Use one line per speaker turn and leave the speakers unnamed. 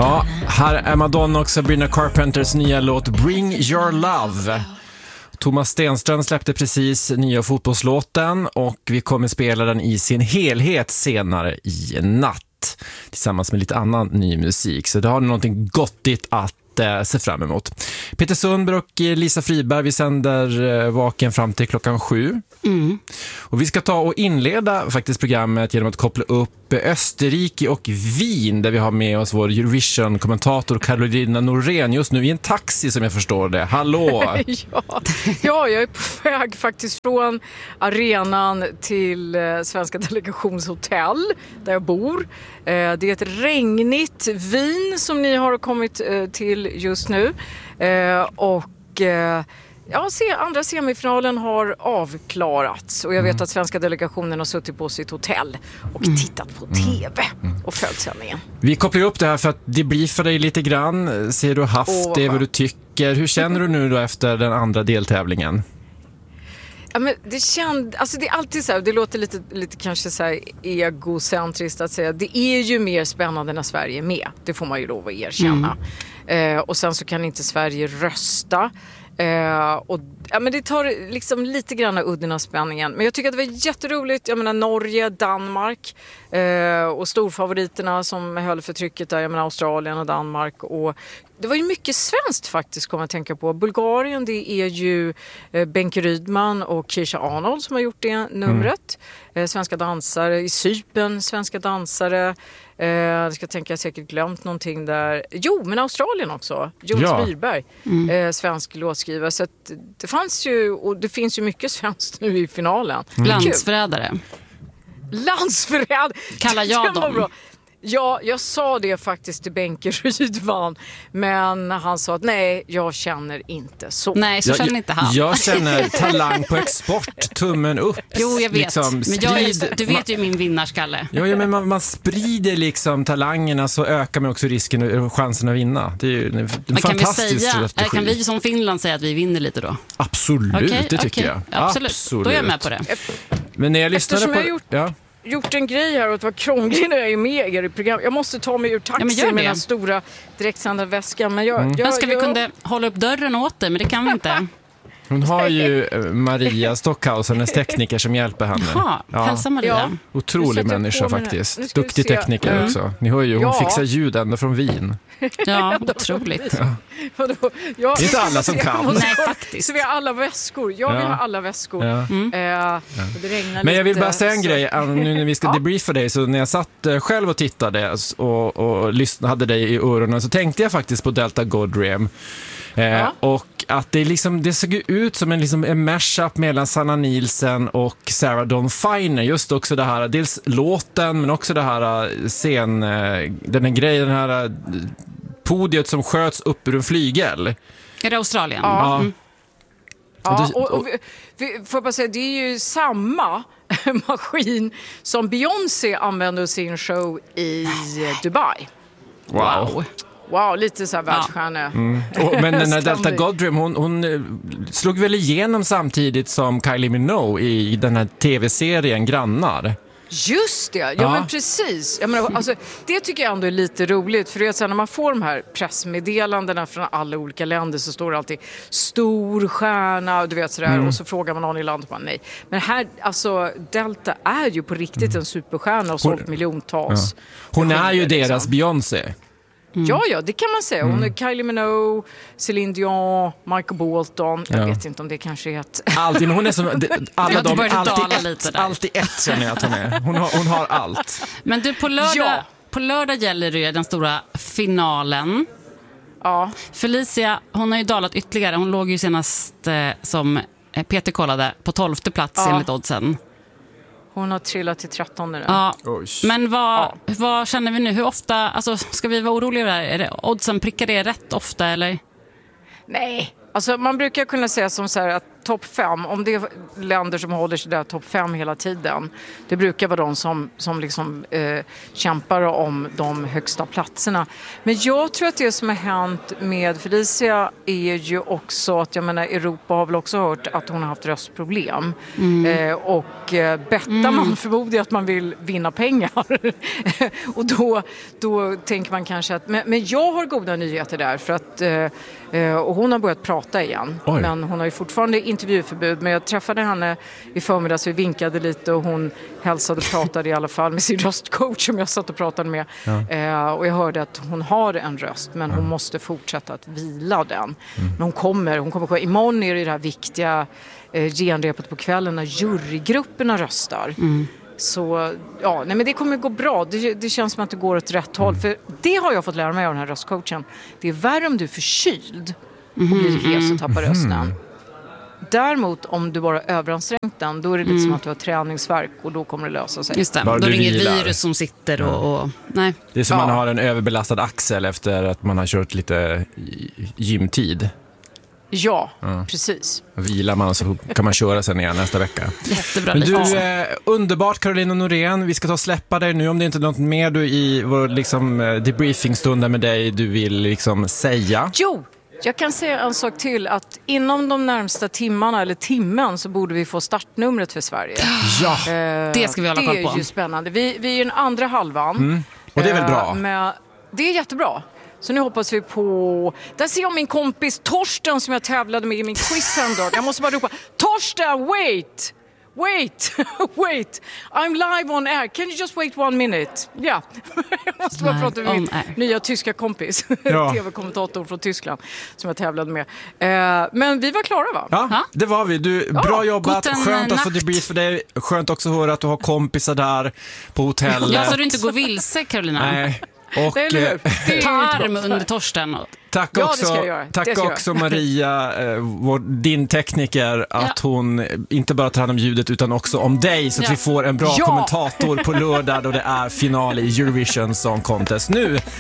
Ja, här är Madonna och Sabrina Carpenters nya låt Bring Your Love. Thomas Stenström släppte precis nya fotbollslåten och vi kommer spela den i sin helhet senare i natt tillsammans med lite annan ny musik. Så det har någonting gottigt att se fram emot. Peter Sundberg och Lisa Friberg, vi sänder vaken fram till 7:00. Och vi ska ta och inleda faktiskt programmet genom att koppla upp Österrike och Wien, där vi har med oss vår Eurovision-kommentator Carolina Norén just nu i en taxi, som jag förstår det. Hallå!
Ja, jag är på väg faktiskt från arenan till Svenska delegationshotell där jag bor. Det är ett regnigt Wien som ni har kommit till just nu. Andra semifinalen har avklarats och jag vet att svenska delegationen har suttit på sitt hotell och tittat på tv och följt sändningen.
Vi kopplar upp det här för att det blir för dig lite grann. Ser du haft det, vad du tycker? Hur känner du nu då efter den andra deltävlingen?
Ja, men det är alltid så här, det låter lite kanske så här egocentriskt att säga. Det är ju mer spännande när Sverige är med. Det får man ju lov att erkänna. Och sen så kan inte Sverige rösta. Men det tar liksom lite grann av udden av spänningen. Men jag tycker att det var jätteroligt. Jag menar Norge, Danmark och storfavoriterna som höll för trycket där. Jag menar Australien och Danmark. Och det var ju mycket svenskt faktiskt, kommer jag tänka på. Bulgarien, det är ju Benke Rydman och Keisha Arnold som har gjort det numret. Svenska dansare. I Cypern, svenska dansare. Jag ska tänka, jag har säkert glömt någonting där. Jo, men Australien också. Jonas Myrberg, svensk låtskrivare. Så att det fanns ju, och det finns ju mycket svenskt nu i finalen.
Landsförrädare.
Landsförrädare.
Kallar jag dem.
Ja, jag sa det faktiskt till Benke Rydman, men han sa att nej, jag känner inte så.
Nej, så känner inte han.
Jag känner talang på export, tummen upp.
Jo, jag vet.
Liksom,
du vet ju min vinnarskalle.
Ja, men man sprider liksom talangerna, så ökar man också risken och chansen att vinna. Det är ju en fantastisk strategi.
Kan vi som Finland säga att vi vinner lite då?
Absolut, det tycker jag.
Absolut. Då är jag med på det.
Men när jag lyssnade på...
gjort en grej här och att vara krånglig när jag är med er i program. Jag måste ta mig ur taxi med den stora direktsända väskan. Men jag
önskar vi kunde hålla upp dörren åt dig, men det kan vi inte.
Hon har ju Maria Stockhausen, hennes tekniker, som hjälper henne.
Hälsa Maria.
Ja. Otrolig människa faktiskt. Duktig tekniker också. Ni hör ju, hon fixar ljud ända från Wien.
Ja, otroligt.
Det är inte alla som kan.
Nej, faktiskt.
Så vi har alla väskor. Jag vill ha alla väskor. Det regnar
men jag vill
lite,
bara säga en grej. Nu när vi ska debriefa dig, så när jag satt själv och tittade och hade dig i öronen, så tänkte jag faktiskt på Delta Goddrem. Och att det såg ut som en mashup mellan Sanna Nielsen och Sarah Dawn Finer. Just också det här, dels låten, men också det här den här podiet som sköts upp ur en flygel.
Är det Australien?
Ja. Och får jag bara säga, det är ju samma maskin som Beyoncé använde i sin show i Dubai. Wow, lite så här världsstjärna.
Men den här Delta Goddrem, hon slog väl igenom samtidigt som Kylie Minogue i den här tv-serien Grannar.
Just det, men precis. Jag menar, alltså, det tycker jag ändå är lite roligt. För det är så här, när man får de här pressmeddelandena från alla olika länder, så står det alltid stor stjärna, du vet sådär. Och så frågar man någon i landet, man nej. Men här, alltså, Delta är ju på riktigt en superstjärna och sålt miljontals.
Hon är ju deras Beyoncé.
Ja, det kan man säga. Hon är Kylie Minogue, Celine Dion, Michael Bolton. Jag vet inte om det kanske är ett...
Alltid, hon är som alla de,
alltid
ett känner jag att hon är. Hon har allt.
Men du, på lördag gäller det den stora finalen.
Ja.
Felicia, hon har ju dalat ytterligare. Hon låg ju senast, som Peter kollade, på 12:e plats enligt oddsen.
Hon har trillat till 13 nu.
Ja. Men vad känner vi nu? Hur ofta, alltså, ska vi vara oroliga där? Är det oddsen, prickar det rätt ofta eller?
Nej, alltså man brukar kunna säga som så här att topp 5, om det är länder som håller sig där topp 5 hela tiden, det brukar vara de som liksom, kämpar om de högsta platserna. Men jag tror att det som har hänt med Felicia är ju också att, jag menar, Europa har väl också hört att hon har haft röstproblem. Och bettar man förmodligen att man vill vinna pengar. Och då tänker man kanske att... Men jag har goda nyheter där, för att... och hon har börjat prata igen.
Oj.
Men hon har ju fortfarande intervjuförbud. Men jag träffade henne i förmiddag, så vi vinkade lite och hon hälsade och pratade i alla fall med sin röstcoach som jag satt och pratade med. Och jag hörde att hon har en röst, men hon måste fortsätta att vila den. Men hon kommer. Imorgon är det här viktiga genrepet på kvällen när jurygrupperna röstar. Så ja, nej, men det kommer gå bra. Det känns som att det går åt rätt håll. För det har jag fått lära mig av den här röstcoachen. Det är värre om du är förkyld och blir hes och tappar rösten. Däremot om du bara överansträngt den, då är det lite som att du har träningsvärk och då kommer det lösa sig.
Just det,
Bara
då är det inget
vilar.
virus som sitter och nej.
Det är som man har en överbelastad axel efter att man har kört lite gymtid.
Ja, precis.
Vilar man så kan man köra sen igen nästa vecka.
Jättebra.
Men du, underbart Carolina Norén. Vi ska ta och släppa dig nu om det inte är något mer du i vår liksom, debriefingstund med dig du vill liksom säga.
Jo, jag kan säga en sak till, att inom de närmsta timmarna eller timmen så borde vi få startnumret för Sverige.
Ja,
Det ska vi hålla koll
Det
på.
är ju spännande. Vi är i den andra halvan.
och det är väl bra?
Det är jättebra. Så nu hoppas vi på... Där ser jag min kompis Torsten som jag tävlade med i min quiz en dag. Jag måste bara ropa, Torsten, wait! Wait! I'm live on air. Can you just wait 1 minute? Ja. Jag måste bara prata med min nya tyska kompis.
Ja.
TV-kommentator från Tyskland som jag tävlade med. Men vi var klara, va?
Ja, det var vi. Bra jobbat.
guten
Skönt att få
Nacht.
debrief för dig. Skönt också att höra att du har kompisar där på hotellet.
Ja, så du inte går vilse, Carolina.
Nej. Och
Eller hur? Det är
Ta
ju
arm
bra.
under Torsten.
tack
Ja,
också,
det ska jag göra.
tack
Det ska jag
också Maria, din tekniker, att hon inte bara tar hand om ljudet utan också om dig, så att vi får en bra kommentator på lördag då det är final i Eurovision Song Contest. Nu